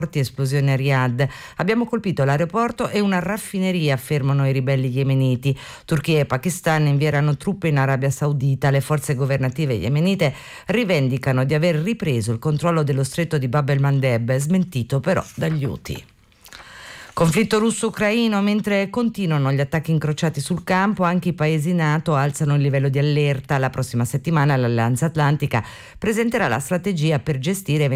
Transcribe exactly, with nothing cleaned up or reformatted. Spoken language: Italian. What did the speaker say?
esplosione a Riyadh. Abbiamo colpito l'aeroporto e una raffineria, affermano i ribelli yemeniti. Turchia e Pakistan invieranno truppe in Arabia Saudita. Le forze governative yemenite rivendicano di aver ripreso il controllo dello stretto di Bab el-Mandeb, smentito però dagli Houthi. Conflitto russo-ucraino. Mentre continuano gli attacchi incrociati sul campo, anche i paesi NATO alzano il livello di allerta. La prossima settimana l'Alleanza Atlantica presenterà la strategia per gestire